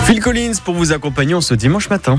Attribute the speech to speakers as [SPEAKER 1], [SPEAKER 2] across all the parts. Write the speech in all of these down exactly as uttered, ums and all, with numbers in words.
[SPEAKER 1] Phil Collins pour vous accompagner en ce dimanche matin.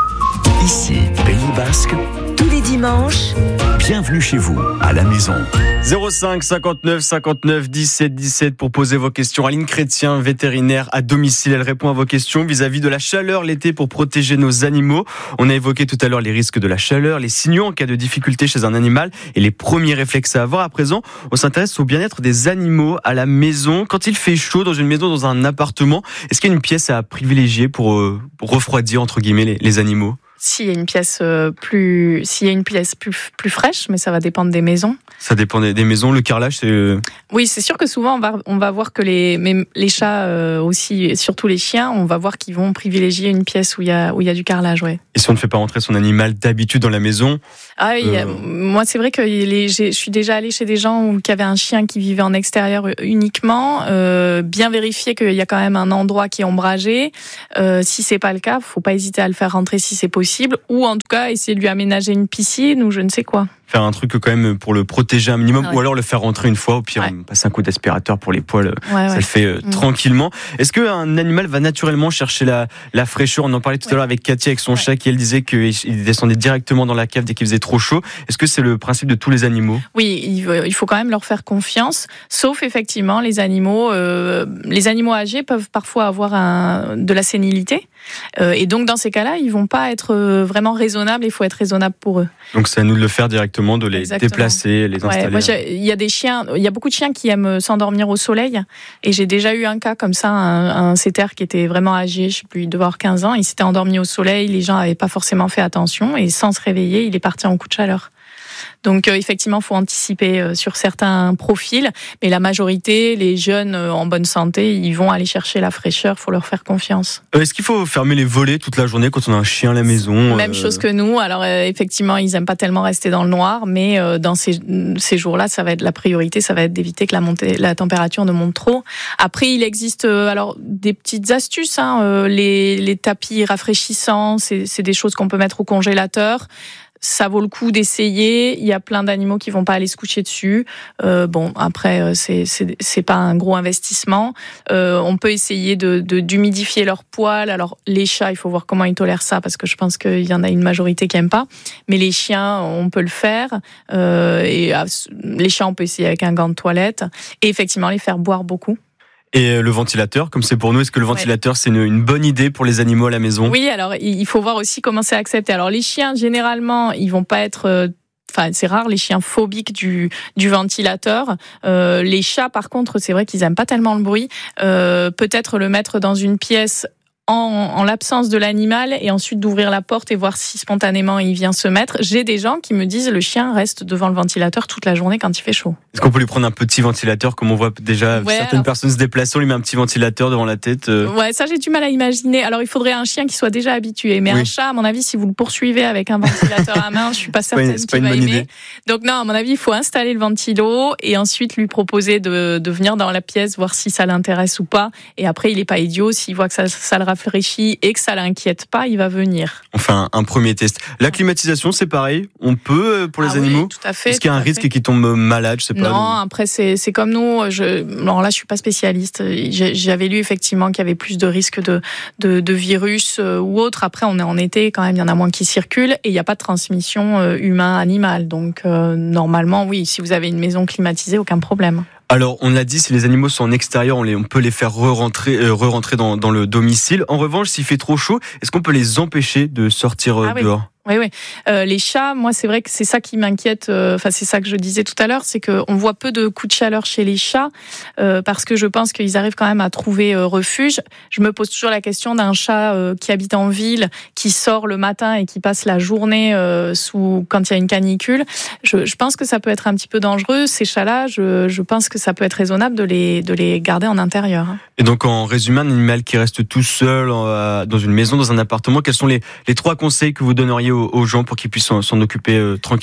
[SPEAKER 2] Ici, Pays Basque.
[SPEAKER 3] Tous les dimanches.
[SPEAKER 2] Bienvenue chez vous, à la maison.
[SPEAKER 1] zéro cinq cinquante-neuf cinquante-neuf dix-sept dix-sept pour poser vos questions. Aline Chrétien, vétérinaire à domicile, elle répond à vos questions vis-à-vis de la chaleur l'été pour protéger nos animaux. On a évoqué tout à l'heure les risques de la chaleur, les signaux en cas de difficulté chez un animal et les premiers réflexes à avoir. À présent, on s'intéresse au bien-être des animaux à la maison. Quand il fait chaud dans une maison, dans un appartement, est-ce qu'il y a une pièce à privilégier pour, euh, pour refroidir entre guillemets les, les animaux ?
[SPEAKER 4] S'il y a une pièce plus, s'il y a une pièce plus, plus fraîche, mais ça va dépendre des maisons.
[SPEAKER 1] Ça dépend des, des maisons. Le carrelage, c'est.
[SPEAKER 4] Oui, c'est sûr que souvent on va, on va voir que les, même les chats euh, aussi, et surtout les chiens, on va voir qu'ils vont privilégier une pièce où il y a, où il y a du carrelage, ouais.
[SPEAKER 1] Et si on ne fait pas rentrer son animal d'habitude dans la maison.
[SPEAKER 4] Ah oui, euh... moi c'est vrai que les, j'ai, je suis déjà allée chez des gens où, qui avaient un chien qui vivait en extérieur uniquement, euh, bien vérifier qu'il y a quand même un endroit qui est ombragé. Euh, si c'est pas le cas, faut pas hésiter à le faire rentrer si c'est possible, ou en tout cas essayer de lui aménager une piscine ou je ne sais quoi.
[SPEAKER 1] Faire un truc quand même pour le protéger un minimum,
[SPEAKER 4] ouais.
[SPEAKER 1] Ou alors le faire rentrer une fois, au pire
[SPEAKER 4] ouais.
[SPEAKER 1] on passe un coup d'aspirateur pour les poils,
[SPEAKER 4] ouais,
[SPEAKER 1] ça
[SPEAKER 4] ouais.
[SPEAKER 1] le fait euh, mmh. tranquillement. Est-ce qu'un animal va naturellement chercher la, la fraîcheur ? On en parlait tout ouais. à l'heure avec Cathy, avec son ouais. chat, qui elle disait qu'il descendait directement dans la cave dès qu'il faisait trop chaud. Est-ce que c'est le principe de tous les animaux ?
[SPEAKER 4] Oui, il faut quand même leur faire confiance, sauf effectivement les animaux, euh, les animaux âgés peuvent parfois avoir un, de la sénilité, euh, et donc dans ces cas-là, ils vont pas être vraiment raisonnables, il faut être raisonnable pour eux.
[SPEAKER 1] Donc c'est à nous de le faire directement, de les Exactement. déplacer, les installer.
[SPEAKER 4] Ouais, moi, il y a des chiens, il y a beaucoup de chiens qui aiment s'endormir au soleil, et j'ai déjà eu un cas comme ça, un, un setter qui était vraiment âgé, je sais plus, il devait avoir quinze ans, il s'était endormi au soleil, les gens avaient pas forcément fait attention, et sans se réveiller, il est parti en coup de chaleur. Donc euh, effectivement, il faut anticiper euh, sur certains profils, mais la majorité, les jeunes euh, en bonne santé, ils vont aller chercher la fraîcheur, il faut leur faire confiance.
[SPEAKER 1] Euh, est-ce qu'il faut fermer les volets toute la journée quand on a un chien à la maison ?
[SPEAKER 4] Même euh... chose que nous, alors euh, effectivement, ils n'aiment pas tellement rester dans le noir, mais euh, dans ces, ces jours-là, ça va être la priorité, ça va être d'éviter que la, montée, la température ne monte trop. Après, il existe euh, alors des petites astuces, hein, euh, les, les tapis rafraîchissants, c'est, c'est des choses qu'on peut mettre au congélateur. Ça vaut le coup d'essayer. Il y a plein d'animaux qui vont pas aller se coucher dessus. Euh, bon, après, c'est, c'est, c'est pas un gros investissement. Euh, on peut essayer de, de, d'humidifier leurs poils. Alors, les chats, il faut voir comment ils tolèrent ça, parce que je pense qu'il y en a une majorité qui aime pas. Mais les chiens, on peut le faire. Euh, et les chiens, on peut essayer avec un gant de toilette. Et effectivement, les faire boire beaucoup.
[SPEAKER 1] Et le ventilateur, comme c'est pour nous, est-ce que le ventilateur, ouais. c'est une, une bonne idée pour les animaux à la maison ?
[SPEAKER 4] Oui, alors il faut voir aussi comment c'est accepté. Alors les chiens, généralement, ils vont pas être... Enfin, c'est rare les chiens phobiques du du ventilateur. Euh, les chats, par contre, c'est vrai qu'ils aiment pas tellement le bruit. Euh, peut-être le mettre dans une pièce en, en l'absence de l'animal et ensuite d'ouvrir la porte et voir si spontanément il vient se mettre. J'ai des gens qui me disent le chien reste devant le ventilateur toute la journée quand il fait chaud.
[SPEAKER 1] Est-ce qu'on peut lui prendre un petit ventilateur comme on voit déjà ouais, certaines alors... personnes se déplacer, on lui met un petit ventilateur devant la tête euh...
[SPEAKER 4] Ouais, ça j'ai du mal à imaginer. Alors il faudrait un chien qui soit déjà habitué, mais oui. un chat, à mon avis, si vous le poursuivez avec un ventilateur à main, je suis pas certaine
[SPEAKER 1] c'est
[SPEAKER 4] qu'il
[SPEAKER 1] pas
[SPEAKER 4] va
[SPEAKER 1] une bonne
[SPEAKER 4] aimer.
[SPEAKER 1] Idée.
[SPEAKER 4] Donc non, à mon avis, il faut installer le ventilo et ensuite lui proposer de, de venir dans la pièce, voir si ça l'intéresse ou pas. Et après, il est pas idiot, s'il voit que ça, ça le rafraîchit et que ça l'inquiète pas, il va venir.
[SPEAKER 1] Enfin, un, un premier test. La climatisation, c'est pareil. On peut pour les
[SPEAKER 4] ah
[SPEAKER 1] animaux.
[SPEAKER 4] Oui, tout à fait.
[SPEAKER 1] Est-ce qu'il y a un risque qu'ils tombent malades, je sais pas.
[SPEAKER 4] Non, donc... après c'est c'est comme nous. Je, alors là, je suis pas spécialiste. J'avais lu effectivement qu'il y avait plus de risques de de, de virus euh, ou autre. Après, on est en été quand même, il y en a moins qui circulent et il n'y a pas de transmission euh, humain-animal. Donc euh, normalement, oui, si vous avez une maison climatisée, aucun problème.
[SPEAKER 1] Alors, on l'a dit, si les animaux sont en extérieur, on, les, on peut les faire re-rentrer, euh, re-rentrer dans, dans le domicile. En revanche, s'il fait trop chaud, est-ce qu'on peut les empêcher de sortir euh,
[SPEAKER 4] ah,
[SPEAKER 1] dehors ?
[SPEAKER 4] Oui. Oui, oui. Euh, les chats, moi, c'est vrai que c'est ça qui m'inquiète. Enfin, euh, c'est ça que je disais tout à l'heure, c'est que on voit peu de coups de chaleur chez les chats euh, parce que je pense qu'ils arrivent quand même à trouver euh, refuge. Je me pose toujours la question d'un chat euh, qui habite en ville, qui sort le matin et qui passe la journée euh, sous quand il y a une canicule. Je, je pense que ça peut être un petit peu dangereux. Ces chats-là, je, je pense que ça peut être raisonnable de les de les garder en intérieur.
[SPEAKER 1] Et donc, en résumé, un animal qui reste tout seul euh, dans une maison, dans un appartement, quels sont les les trois conseils que vous donneriez aux gens pour qu'ils puissent s'en, s'en occuper euh, tranquillement ?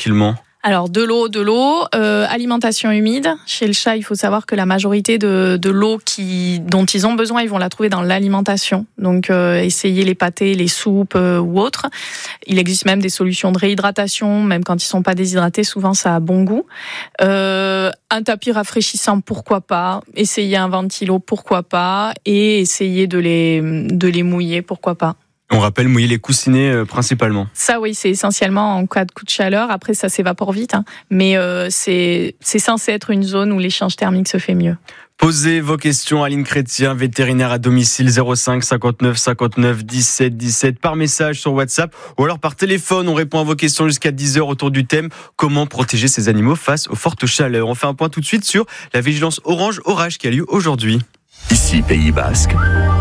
[SPEAKER 4] Alors de l'eau, de l'eau, euh, alimentation humide. Chez le chat, il faut savoir que la majorité de, de l'eau qui, dont ils ont besoin, ils vont la trouver dans l'alimentation. Donc euh, essayez les pâtés, les soupes euh, ou autres. Il existe même des solutions de réhydratation, même quand ils sont pas déshydratés, souvent ça a bon goût. Euh, un tapis rafraîchissant, pourquoi pas. Essayez un ventilo, pourquoi pas. Et essayez de les, de les mouiller, pourquoi pas.
[SPEAKER 1] On rappelle mouiller les coussinets euh, principalement.
[SPEAKER 4] Ça oui, c'est essentiellement en cas de coup de chaleur. Après ça s'évapore vite, hein. mais euh, c'est c'est censé être une zone où l'échange thermique se fait mieux.
[SPEAKER 1] Posez vos questions à Aline Chrétien, vétérinaire à domicile, zéro cinq cinquante-neuf cinquante-neuf dix-sept dix-sept, par message sur WhatsApp ou alors par téléphone. On répond à vos questions jusqu'à dix heures autour du thème comment protéger ces animaux face aux fortes chaleurs. On fait un point tout de suite sur la vigilance orange orage qui a lieu aujourd'hui.
[SPEAKER 2] Ici Pays Basque,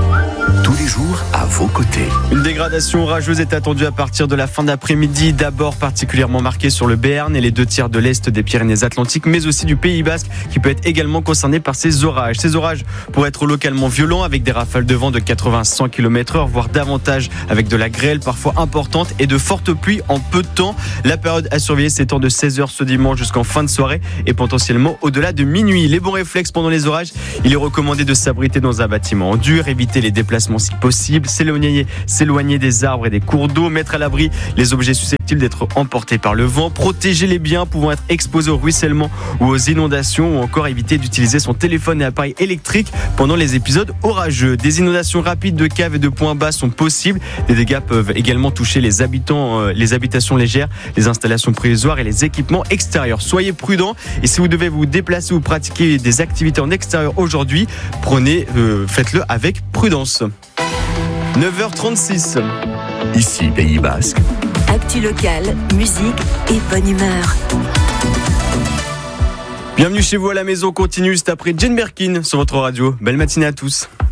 [SPEAKER 2] tous les jours à vos côtés.
[SPEAKER 1] Une dégradation orageuse est attendue à partir de la fin d'après-midi, d'abord particulièrement marquée sur le Béarn et les deux tiers de l'est des Pyrénées-Atlantiques, mais aussi du Pays Basque qui peut être également concerné par ces orages. Ces orages pourraient être localement violents avec des rafales de vent de quatre-vingts à cent kilomètres heure, voire davantage avec de la grêle parfois importante et de fortes pluies en peu de temps. La période à surveiller s'étend de seize heures ce dimanche jusqu'en fin de soirée et potentiellement au-delà de minuit. Les bons réflexes pendant les orages, il est recommandé de s'abriter dans un bâtiment en dur, éviter les déplacements si possible, s'éloigner, s'éloigner des arbres et des cours d'eau, mettre à l'abri les objets susceptibles d'être emportés par le vent, protéger les biens pouvant être exposés au ruissellement ou aux inondations, ou encore éviter d'utiliser son téléphone et appareil électrique pendant les épisodes orageux. Des inondations rapides de caves et de points bas sont possibles. Des dégâts peuvent également toucher les habitants, euh, les habitations légères, les installations provisoires et les équipements extérieurs. Soyez prudents et si vous devez vous déplacer ou pratiquer des activités en extérieur aujourd'hui, prenez, euh, faites-le avec prudence. neuf heures trente-six.
[SPEAKER 2] Ici Pays Basque.
[SPEAKER 3] Actu locale, musique et bonne humeur.
[SPEAKER 1] Bienvenue chez vous à la maison, continue juste après Jane Birkin sur votre radio. Belle matinée à tous.